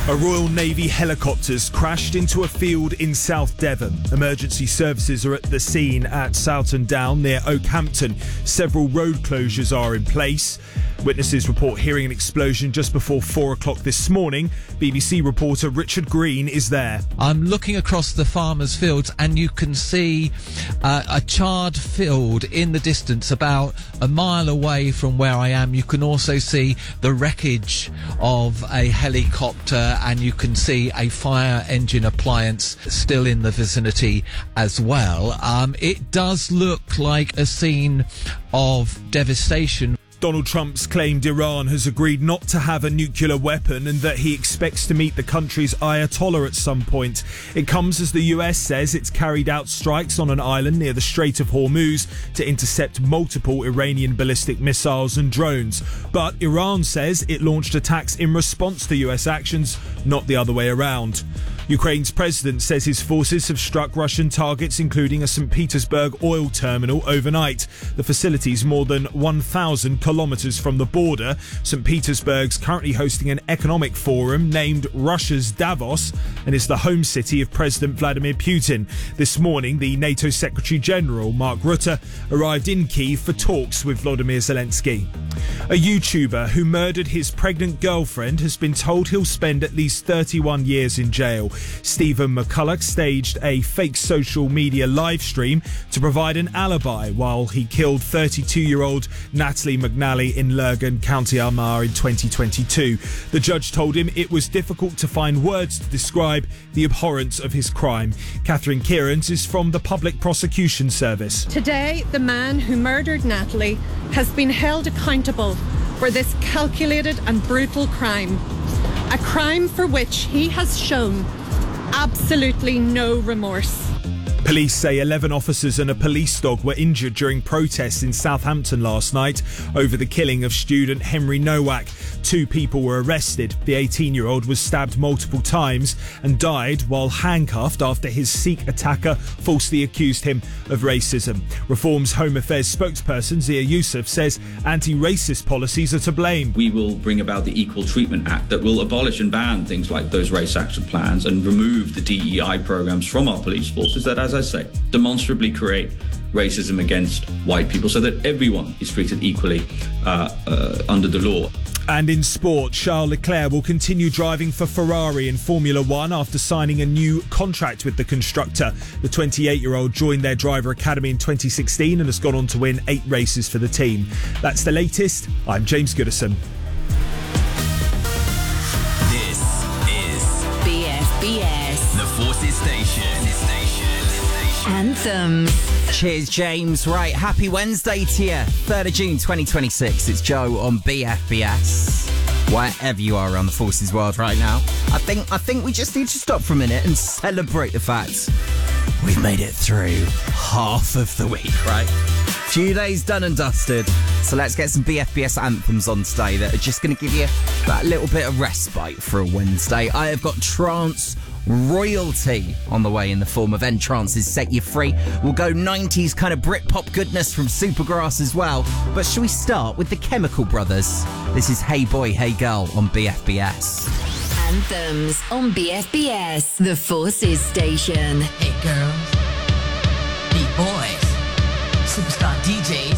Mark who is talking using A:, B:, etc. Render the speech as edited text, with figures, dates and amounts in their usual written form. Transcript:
A: A Royal Navy helicopter's crashed into a field in South Devon. Emergency services are at the scene at Soughton Down near Oakhampton. Several road closures are in place. Witnesses report hearing an explosion just before 4 o'clock this morning. BBC reporter Richard Green is there.
B: I'm looking across the farmers' fields and you can see a charred field in the distance about a mile away from where I am. You can also see the wreckage of a helicopter and you can see a fire engine appliance still in the vicinity as well. It does look like a scene of devastation.
A: Donald Trump's claimed Iran has agreed not to have a nuclear weapon and that he expects to meet the country's Ayatollah at some point. It comes as the US says it's carried out strikes on an island near the Strait of Hormuz to intercept multiple Iranian ballistic missiles and drones. But Iran says it launched attacks in response to US actions, not the other way around. Ukraine's president says his forces have struck Russian targets, including a St. Petersburg oil terminal overnight. The facility's more than 1,000 kilometres from the border. St. Petersburg's currently hosting an economic forum named Russia's Davos and is the home city of President Vladimir Putin. This morning, the NATO Secretary General, Mark Rutte, arrived in Kyiv for talks with Volodymyr Zelensky. A YouTuber who murdered his pregnant girlfriend has been told he'll spend at least 31 years in jail. Stephen McCulloch staged a fake social media live stream to provide an alibi while he killed 32-year-old Natalie McNally in Lurgan, County Armagh in 2022. The judge told him it was difficult to find words to describe the abhorrence of his crime. Catherine Kieran's is from the Public Prosecution Service.
C: Today, the man who murdered Natalie has been held accountable for this calculated and brutal crime. A crime for which he has shown absolutely no remorse.
A: Police say 11 officers and a police dog were injured during protests in Southampton last night over the killing of student Henry Nowak. 2 people were arrested. The 18-year-old was stabbed multiple times and died while handcuffed after his Sikh attacker falsely accused him of racism. Reform's Home Affairs spokesperson Zia Youssef says anti-racist policies are to blame.
D: We will bring about the Equal Treatment Act that will abolish and ban things like those race action plans and remove the DEI programs from our police forces that, as I say, demonstrably create racism against white people so that everyone is treated equally under the law.
A: And in sport, Charles Leclerc will continue driving for Ferrari in Formula One after signing a new contract with the constructor. The 28-year-old joined their driver academy in 2016 and has gone on to win 8 races for the team. That's the latest. I'm James Goodison.
E: This is BFBS, the Forces Station.
F: Anthems.
G: Cheers, James. Right, happy Wednesday to you. 3rd of June 2026. It's Joe on BFBS. Wherever you are around the Forces world right now, I think we just need to stop for a minute and celebrate the fact we've made it through half of the week, right? Few days done and dusted. So let's get some BFBS anthems on today that are just going to give you that little bit of respite for a Wednesday. I have got trance royalty on the way in the form of Entrance's Set You Free. We'll go 90s kind of Britpop goodness from Supergrass as well. But shall we start with the Chemical Brothers? This is Hey Boy, Hey Girl on BFBS.
F: Anthems on BFBS, the Forces Station.
H: Hey girls, beat boys, superstar DJ.